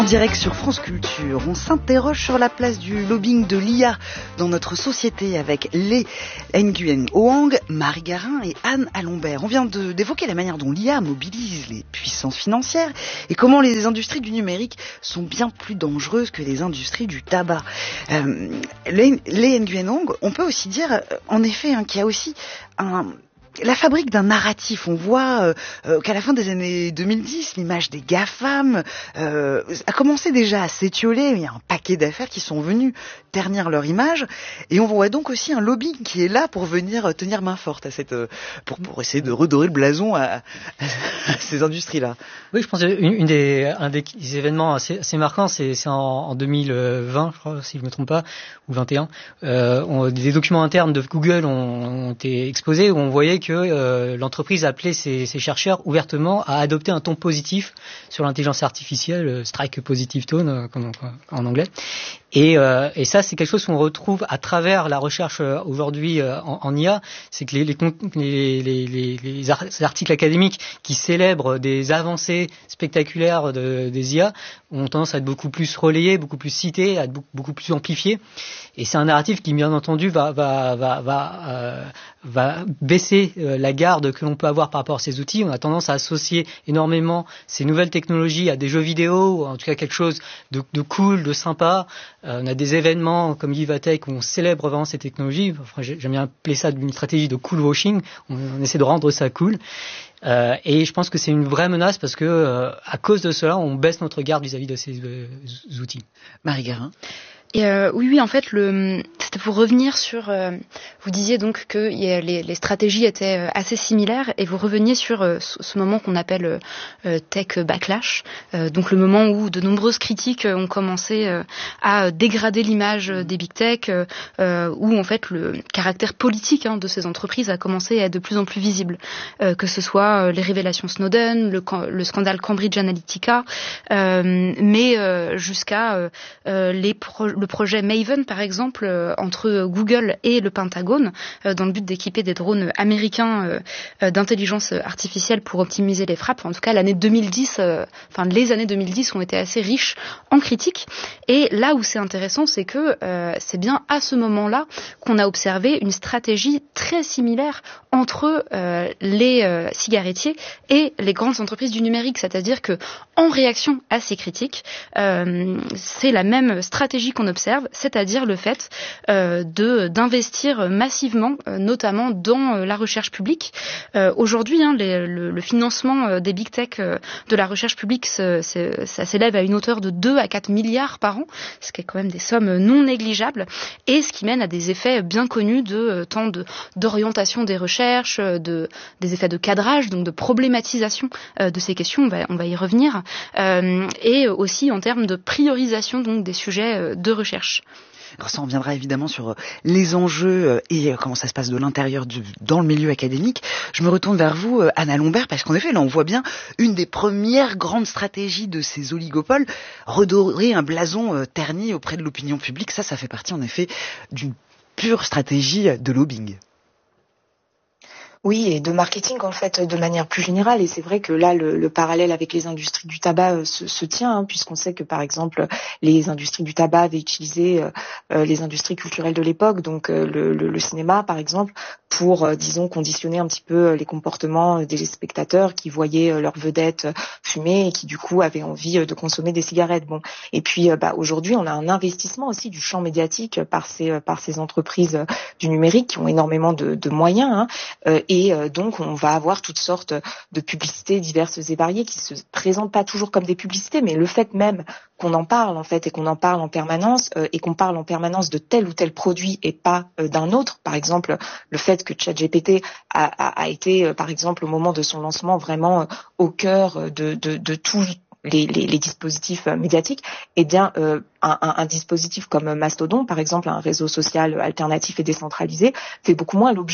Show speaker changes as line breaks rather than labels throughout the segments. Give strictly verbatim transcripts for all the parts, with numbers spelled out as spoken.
En direct sur France Culture, on s'interroge sur la place du lobbying de l'I A dans notre société avec Lee Nguyen Oang, Marie Garin et Anne Alombert. On vient de, d'évoquer la manière dont l'I A mobilise les puissances financières et comment les industries du numérique sont bien plus dangereuses que les industries du tabac. Euh, Lee Nguyen Oang, on peut aussi dire en effet hein, qu'il y a aussi un... la fabrique d'un narratif. On voit euh, euh, qu'à la fin des années deux mille dix, l'image des GAFAM euh, a commencé déjà à s'étioler. Il y a un paquet d'affaires qui sont venues ternir leur image. Et on voit donc aussi un lobbying qui est là pour venir tenir main forte à cette, pour, pour essayer de redorer le blason à, à ces industries-là.
Oui, je pense une, une des, un des événements assez, assez marquants, c'est, c'est en, en deux mille vingt, je crois, si je me trompe pas, ou vingt et un. Euh, on, des documents internes de Google ont, ont été exposés où on voyait que euh, l'entreprise appelait ses, ses chercheurs ouvertement à adopter un ton positif sur l'intelligence artificielle, euh, strike positive tone, euh, comme, comme, en anglais. Et, euh, et ça, c'est quelque chose qu'on retrouve à travers la recherche euh, aujourd'hui euh, en, en I A. C'est que les, les, les, les, les, les articles académiques qui célèbrent des avancées spectaculaires de, des I A ont tendance à être beaucoup plus relayés, beaucoup plus cités, à être beaucoup, beaucoup plus amplifiés. Et c'est un narratif qui, bien entendu, va, va, va, va, euh, va baisser euh, la garde que l'on peut avoir par rapport à ces outils. On a tendance à associer énormément ces nouvelles technologies à des jeux vidéo, ou en tout cas quelque chose de, de cool, de sympa. Euh, on a des événements comme Vivatech où on célèbre vraiment ces technologies. Enfin, j'aime bien appeler ça une stratégie de cool washing. On, on essaie de rendre ça cool. Euh, et je pense que c'est une vraie menace parce que, euh, à cause de cela, on baisse notre garde vis-à-vis de ces euh, outils.
Marie Garin.
Et euh, oui, oui, en fait, le, c'était pour revenir sur. Euh, vous disiez donc que y a, les, les stratégies étaient euh, assez similaires, et vous reveniez sur euh, ce moment qu'on appelle euh, tech backlash, euh, donc le moment où de nombreuses critiques ont commencé euh, à dégrader l'image des big tech, euh, où en fait le caractère politique hein, de ces entreprises a commencé à être de plus en plus visible, euh, que ce soit euh, les révélations Snowden, le, le scandale Cambridge Analytica, euh, mais euh, jusqu'à euh, euh, les pro- le projet Maven, par exemple, euh, entre Google et le Pentagone, euh, dans le but d'équiper des drones américains euh, euh, d'intelligence artificielle pour optimiser les frappes. En tout cas, l'année deux mille dix, euh, enfin les années deux mille dix ont été assez riches en critiques. Et là où c'est intéressant, c'est que euh, c'est bien à ce moment-là qu'on a observé une stratégie très similaire entre euh, les euh, cigarettiers et les grandes entreprises du numérique. C'est-à-dire que, en réaction à ces critiques, euh, c'est la même stratégie qu'on observe, c'est-à-dire le fait euh, de d'investir massivement, euh, notamment dans euh, la recherche publique. Euh, aujourd'hui, hein, les, le, le financement euh, des big tech euh, de la recherche publique, c'est, c'est, ça s'élève à une hauteur de deux à quatre milliards par an, ce qui est quand même des sommes non négligeables, et ce qui mène à des effets bien connus de euh, tant de d'orientation des recherches, de des effets de cadrage, donc de problématisation euh, de ces questions. On va on va y revenir, euh, et aussi en termes de priorisation donc des sujets euh, de recherche.
Alors ça, on viendra évidemment sur les enjeux et comment ça se passe de l'intérieur du, dans le milieu académique. Je me retourne vers vous, Anne Alombert, parce qu'en effet, là, on voit bien une des premières grandes stratégies de ces oligopoles, redorer un blason terni auprès de l'opinion publique. Ça, ça fait partie en effet d'une pure stratégie de lobbying.
Oui, et de marketing en fait de manière plus générale. Et c'est vrai que là, le, le parallèle avec les industries du tabac euh, se, se tient, hein, puisqu'on sait que par exemple, les industries du tabac avaient utilisé euh, les industries culturelles de l'époque, donc euh, le, le, le cinéma par exemple, pour, euh, disons, conditionner un petit peu les comportements des spectateurs qui voyaient euh, leurs vedettes fumer et qui du coup avaient envie euh, de consommer des cigarettes. Bon, et puis euh, bah, aujourd'hui, on a un investissement aussi du champ médiatique par ces par ces entreprises du numérique qui ont énormément de, de moyens. Hein, euh, Et euh, donc, on va avoir toutes sortes de publicités diverses et variées qui se présentent pas toujours comme des publicités, mais le fait même qu'on en parle en fait et qu'on en parle en permanence euh, et qu'on parle en permanence de tel ou tel produit et pas euh, d'un autre. Par exemple, le fait que ChatGPT a, a, a été, euh, par exemple, au moment de son lancement, vraiment euh, au cœur de, de, de tous les, les, les dispositifs euh, médiatiques, eh bien, euh, un, un, un dispositif comme Mastodon, par exemple, un réseau social alternatif et décentralisé, fait beaucoup moins l'objet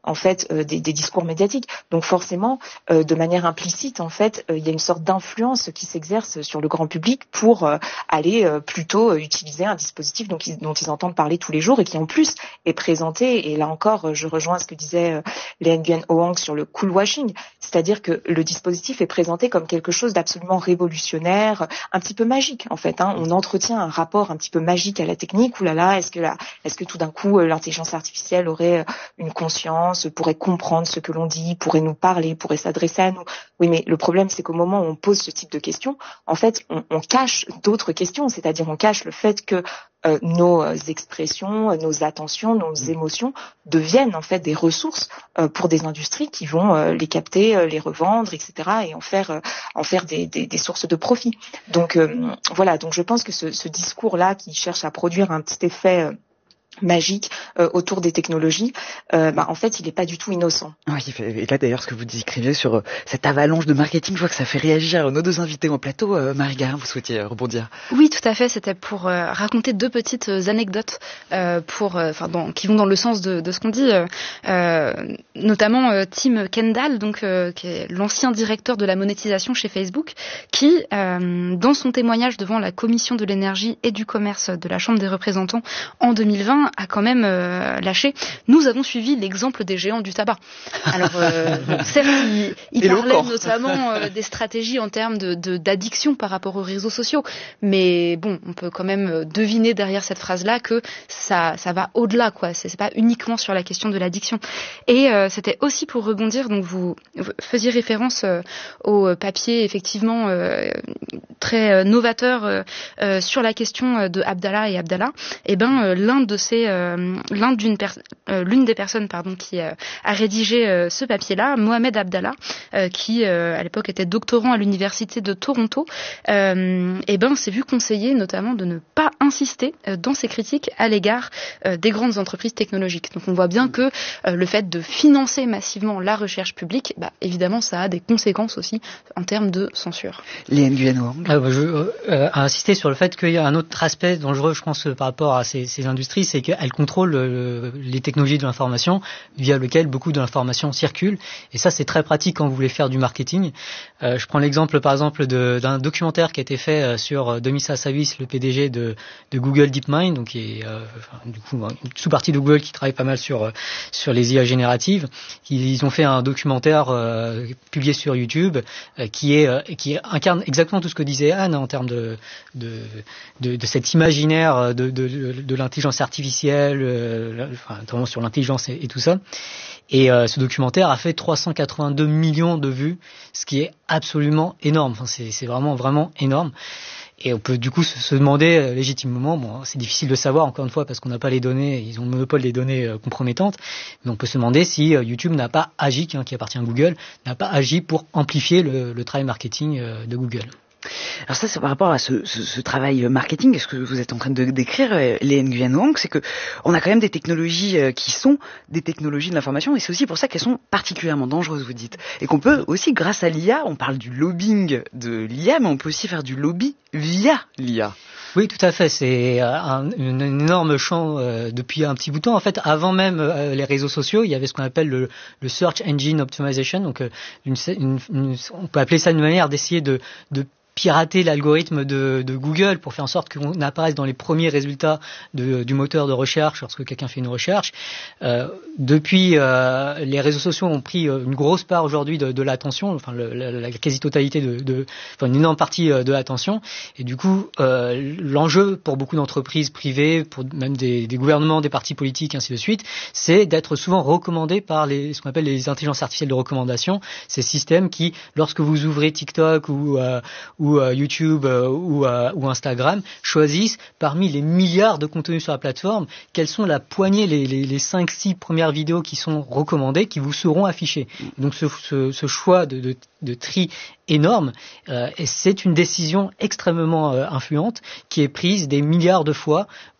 en fait euh, des, des discours médiatiques. Donc forcément, euh, de manière implicite, en fait, euh, il y a une sorte d'influence qui s'exerce sur le grand public pour euh, aller euh, plutôt euh, utiliser un dispositif dont ils, dont ils entendent parler tous les jours et qui en plus est présenté. Et là encore, je rejoins ce que disait euh, Lee Nguyen Oang sur le cool washing, c'est-à-dire que le dispositif est présenté comme quelque chose d'absolument révolutionnaire, un petit peu magique en fait. Hein. On entretient un rapport un petit peu magique à la technique. Ouh là là, est-ce que là, est-ce que tout d'un coup l'intelligence artificielle aurait une conscience, pourrait comprendre ce que l'on dit, pourrait nous parler, pourrait s'adresser à nous? Oui, mais le problème c'est qu'au moment où on pose ce type de questions, en fait, on, on cache d'autres questions, c'est-à-dire on cache le fait que Euh, nos expressions, nos attentions, nos émotions deviennent en fait des ressources euh, pour des industries qui vont euh, les capter, euh, les revendre, et cetera et en faire euh, en faire des, des, des sources de profit. Donc euh, voilà, donc je pense que ce, ce discours-là qui cherche à produire un petit effet euh, magique euh, autour des technologies, euh, bah, en fait, il n'est pas du tout innocent.
Oui, et là d'ailleurs, ce que vous décrivez sur euh, cette avalanche de marketing, je vois que ça fait réagir nos deux invités en plateau. Euh, Marie Garin, vous souhaitiez euh, rebondir?
Oui, tout à fait. C'était pour euh, raconter deux petites euh, anecdotes euh, pour, enfin, euh, qui vont dans le sens de, de ce qu'on dit. Euh, euh, notamment euh, Tim Kendall, donc euh, qui est l'ancien directeur de la monétisation chez Facebook, qui, euh, dans son témoignage devant la Commission de l'énergie et du commerce de la Chambre des représentants en deux mille vingt, a quand même euh, lâché. Nous avons suivi l'exemple des géants du tabac. Alors, euh, certes, il, il parlait notamment euh, des stratégies en termes de, de, d'addiction par rapport aux réseaux sociaux. Mais bon, on peut quand même deviner derrière cette phrase-là que ça, ça va au-delà, quoi. C'est, c'est pas uniquement sur la question de l'addiction. Et euh, c'était aussi pour rebondir. Donc, vous, vous faisiez référence euh, au papier, effectivement, euh, très novateur euh, euh, sur la question de Abdallah et Abdallah. Et ben, euh, l'un de ces Euh, l'un d'une per- euh, l'une des personnes pardon qui euh, a rédigé euh, ce papier-là, Mohamed Abdallah, euh, qui euh, à l'époque était doctorant à l'université de Toronto, euh, et ben s'est vu conseiller notamment de ne pas insister euh, dans ses critiques à l'égard euh, des grandes entreprises technologiques. Donc on voit bien que euh, le fait de financer massivement la recherche publique, bah, évidemment ça a des conséquences aussi en termes de censure.
Lee Nguyen Oang.
Ah, bah, je veux euh, insister sur le fait qu'il y a un autre aspect dangereux, je pense, par rapport à ces, ces industries, c'est qu'elles contrôlent euh, les technologies de l'information via lesquelles beaucoup de l'information circule. Et ça, c'est très pratique quand vous voulez faire du marketing. Euh, je prends l'exemple, par exemple, de, d'un documentaire qui a été fait euh, sur Demis Hassabis, le P D G de, de Google DeepMind, donc qui est euh, enfin, du coup une sous-partie de Google qui travaille pas mal sur sur les I A génératives. Ils ont fait un documentaire euh, publié sur YouTube euh, qui est euh, qui incarne exactement tout ce que disait Anne en termes de de de, de cet imaginaire de de, de, de l'intelligence artificielle, euh, enfin, notamment sur l'intelligence et, et tout ça. Et euh, ce documentaire a fait trois cent quatre-vingt-deux millions de vues, ce qui est absolument énorme. Enfin, c'est, c'est vraiment vraiment énorme. Et on peut du coup se, se demander euh, légitimement, bon, c'est difficile de savoir encore une fois parce qu'on n'a pas les données, ils ont le monopole des données euh, compromettantes, mais on peut se demander si euh, YouTube n'a pas agi, hein, qui appartient à Google, n'a pas agi pour amplifier le, le travail marketing euh, de Google.
Alors ça, c'est par rapport à ce, ce, ce travail marketing, ce que vous êtes en train de décrire, Lee Nguyen Oang, c'est que on a quand même des technologies qui sont des technologies de l'information, et c'est aussi pour ça qu'elles sont particulièrement dangereuses, vous dites. Et qu'on peut aussi, grâce à l'I A, on parle du lobbying de l'I A, mais on peut aussi faire du lobby via l'I A.
Oui, tout à fait. C'est un, un énorme champ euh, depuis un petit bout de temps. En fait, avant même euh, les réseaux sociaux, il y avait ce qu'on appelle le, le Search Engine Optimization. Donc, euh, une, une, une, on peut appeler ça une manière d'essayer de, de pirater l'algorithme de, de Google pour faire en sorte qu'on apparaisse dans les premiers résultats de, du moteur de recherche lorsque quelqu'un fait une recherche. Euh, depuis, euh, les réseaux sociaux ont pris une grosse part aujourd'hui de, de l'attention, enfin le, la, la quasi-totalité de, de, enfin une énorme partie de l'attention. Et du coup, euh, l'enjeu pour beaucoup d'entreprises privées, pour même des, des gouvernements, des partis politiques, ainsi de suite, c'est d'être souvent recommandé par les, ce qu'on appelle les intelligences artificielles de recommandation, ces systèmes qui, lorsque vous ouvrez TikTok ou euh, ou euh, YouTube euh, ou, euh, ou Instagram, choisissent parmi les milliards de contenus sur la plateforme, quelles sont la poignée, les, les, les cinq six premières vidéos qui sont recommandées, qui vous seront affichées. Et donc ce, ce, ce choix de, de, de tri énorme, euh, et c'est une décision extrêmement euh, influente qui est prise des milliards de fois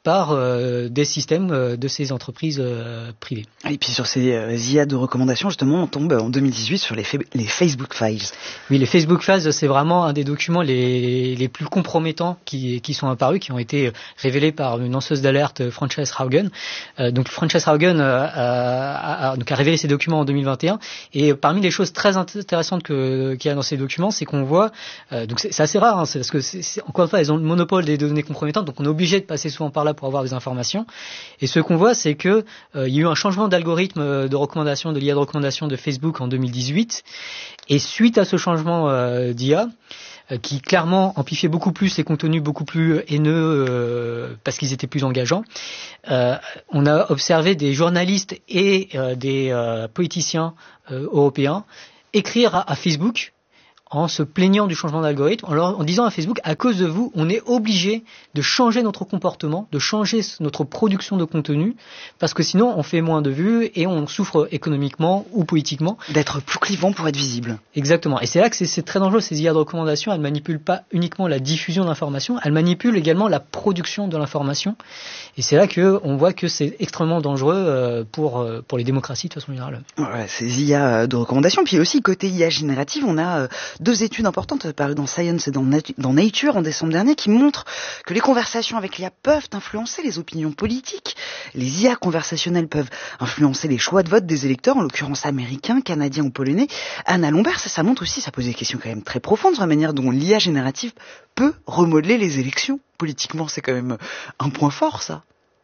par euh, des systèmes euh, de ces entreprises euh, privées.
Et puis sur ces euh, I A de recommandation, justement, on tombe en deux mille dix-huit sur les, fa- les Facebook Files.
Oui, les Facebook Files, c'est vraiment un des documents les, les plus compromettants qui, qui sont apparus, qui ont été révélés par une lanceuse d'alerte, Frances Haugen. Euh, donc Frances Haugen euh, a, a, donc a révélé ces documents en deux mille vingt et un. Et parmi les choses très intéressantes que, qu'il y a dans ces documents, c'est qu'on voit, euh, donc c'est, c'est assez rare, hein, c'est parce que c'est, c'est, encore une fois, elles ont le monopole des données compromettantes, donc on est obligé de passer souvent par là pour avoir des informations. Et ce qu'on voit, c'est que euh, il y a eu un changement d'algorithme de recommandation, de l'I A de recommandation de Facebook en deux mille dix-huit. Et suite à ce changement euh, d'I A, euh, qui clairement amplifiait beaucoup plus les contenus beaucoup plus haineux euh, parce qu'ils étaient plus engageants, euh, on a observé des journalistes et euh, des euh, politiciens euh, européens écrire à, à Facebook en se plaignant du changement d'algorithme, en, leur, en disant à Facebook, à cause de vous, on est obligé de changer notre comportement, de changer notre production de contenu, parce que sinon on fait moins de vues et on souffre économiquement ou politiquement.
D'être plus clivant pour être visible.
Exactement. Et c'est là que c'est, c'est très dangereux, ces I A de recommandation. Elles manipulent pas uniquement la diffusion d'informations, elles manipulent également la production de l'information. Et c'est là que on voit que c'est extrêmement dangereux pour, pour les démocraties de façon générale.
Ouais, ces I A de recommandation. Puis aussi, côté I A générative, on a deux études importantes parues dans Science et dans, Nat- dans Nature en décembre dernier qui montrent que les conversations avec l'I A peuvent influencer les opinions politiques. Les I A conversationnelles peuvent influencer les choix de vote des électeurs, en l'occurrence américains, canadiens ou polonais. Anna Lombert, ça, ça montre aussi, ça pose des questions quand même très profondes sur la manière dont l'I A générative peut remodeler les élections. Politiquement, c'est quand même un point fort, ça.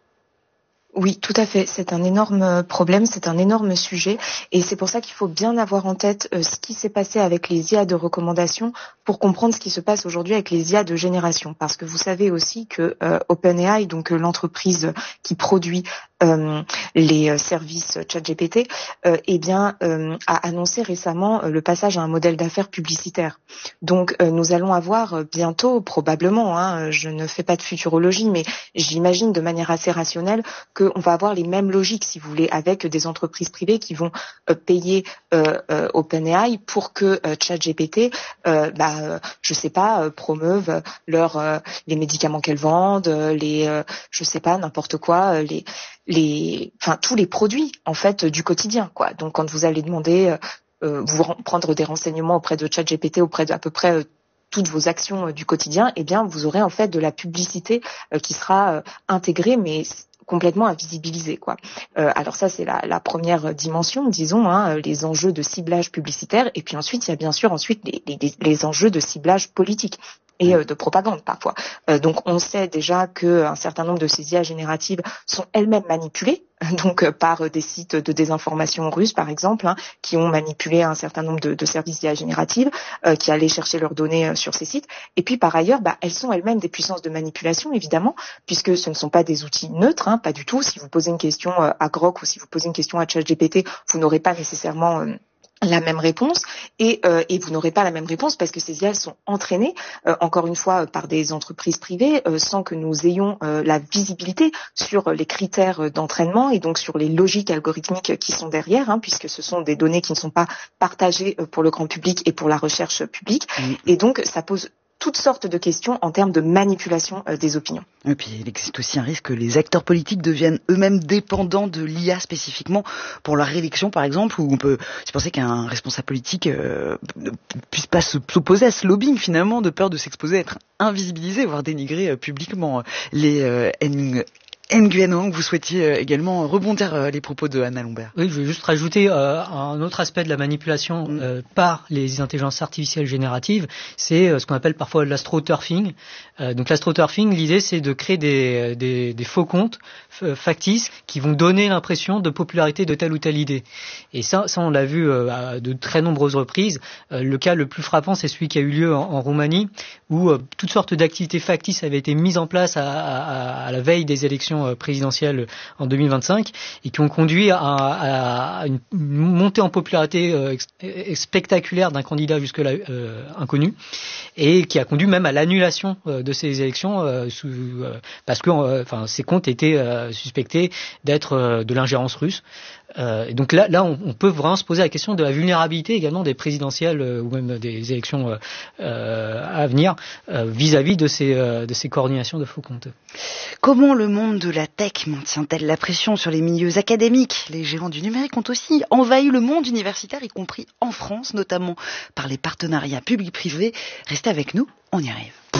Oui, tout à fait. C'est un énorme problème, c'est un énorme sujet, et c'est pour ça qu'il faut bien avoir en tête euh, ce qui s'est passé avec les I A de recommandation pour comprendre ce qui se passe aujourd'hui avec les I A de génération. Parce que vous savez aussi que euh, OpenAI, donc euh, l'entreprise qui produit euh, les services ChatGPT, euh, eh bien, euh, a annoncé récemment euh, le passage à un modèle d'affaires publicitaire. Donc, euh, nous allons avoir euh, bientôt, probablement, hein, je ne fais pas de futurologie, mais j'imagine de manière assez rationnelle que on va avoir les mêmes logiques, si vous voulez, avec des entreprises privées qui vont euh, payer euh, euh, OpenAI pour que euh, ChatGPT, euh, bah, euh, je sais pas, euh, promeuve leur euh, les médicaments qu'elles vendent, euh, les, euh, je sais pas, n'importe quoi, euh, les, les, enfin tous les produits en fait du quotidien, quoi. Donc quand vous allez demander, euh, vous prendre des renseignements auprès de ChatGPT, auprès de à peu près euh, toutes vos actions euh, du quotidien, eh bien vous aurez en fait de la publicité euh, qui sera euh, intégrée, mais complètement invisibilisé, quoi. Euh, alors ça, c'est la, la première dimension, disons, hein, les enjeux de ciblage publicitaire. Et puis ensuite, il y a bien sûr ensuite les, les, les enjeux de ciblage politique et euh, de propagande parfois. Euh, donc on sait déjà qu'un certain nombre de ces I A génératives sont elles-mêmes manipulées, donc euh, par des sites de désinformation russes par exemple, hein, qui ont manipulé un certain nombre de, de services I A génératives, euh, qui allaient chercher leurs données euh, sur ces sites. Et puis par ailleurs, bah, elles sont elles-mêmes des puissances de manipulation évidemment, puisque ce ne sont pas des outils neutres, hein, pas du tout. Si vous posez une question euh, à Grok ou si vous posez une question à ChatGPT, vous n'aurez pas nécessairement euh, la même réponse, et, euh, et vous n'aurez pas la même réponse parce que ces I A sont entraînées, euh, encore une fois, par des entreprises privées, euh, sans que nous ayons euh, la visibilité sur les critères d'entraînement et donc sur les logiques algorithmiques qui sont derrière, hein, puisque ce sont des données qui ne sont pas partagées pour le grand public et pour la recherche publique. Mmh. Et donc, ça pose toutes sortes de questions en termes de manipulation euh, des opinions.
Et puis il existe aussi un risque que les acteurs politiques deviennent eux-mêmes dépendants de l'I A spécifiquement pour leur réélection par exemple, où on peut se penser qu'un responsable politique euh, ne puisse pas s'opposer à ce lobbying finalement, de peur de s'exposer à être invisibilisé, voire dénigré euh, publiquement. Les euh, N... Nguyen Oang, vous souhaitiez également rebondir les propos de Anna Lombert.
Oui, je veux juste rajouter euh, un autre aspect de la manipulation mm. euh, par les intelligences artificielles génératives, c'est euh, ce qu'on appelle parfois l'astroturfing. Euh, donc l'astroturfing, l'idée c'est de créer des, des, des faux comptes f- factices qui vont donner l'impression de popularité de telle ou telle idée. Et ça, ça on l'a vu euh, à de très nombreuses reprises. Euh, le cas le plus frappant, c'est celui qui a eu lieu en, en Roumanie, où euh, toutes sortes d'activités factices avaient été mises en place à, à, à la veille des élections élections présidentielles en deux mille vingt-cinq et qui ont conduit à, à une montée en popularité euh, spectaculaire d'un candidat jusque-là euh, inconnu et qui a conduit même à l'annulation euh, de ces élections euh, sous, euh, parce que enfin euh, ces comptes étaient euh, suspectés d'être euh, de l'ingérence russe. Euh, et donc là, là on, on peut vraiment se poser la question de la vulnérabilité également des présidentielles euh, ou même des élections euh, euh, à venir euh, vis-à-vis de ces, euh, de ces coordinations de faux comptes.
Comment le monde de la tech maintient-elle la pression sur les milieux académiques ? Les géants du numérique ont aussi envahi le monde universitaire, y compris en France, notamment par les partenariats publics-privés. Restez avec nous, on y arrive.